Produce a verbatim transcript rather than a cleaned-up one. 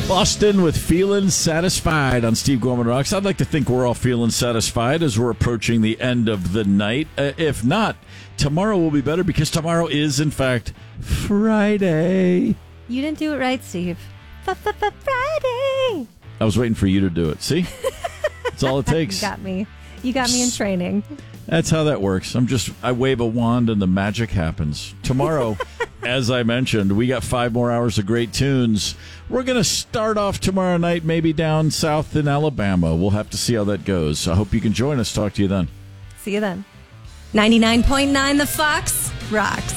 Boston with Feeling Satisfied on Steve Gorman Rocks. I'd like to think we're all feeling satisfied as we're approaching the end of the night. Uh, if not, tomorrow will be better because tomorrow is, in fact, Friday. You didn't do it right, Steve. Friday. I was waiting for you to do it. See? That's all it takes. You got me. You got me in training. That's how that works. I'm just, I wave a wand and the magic happens. Tomorrow, as I mentioned, we got five more hours of great tunes. We're going to start off tomorrow night, maybe down south in Alabama. We'll have to see how that goes. I hope you can join us. Talk to you then. See you then. ninety-nine point nine The Fox rocks.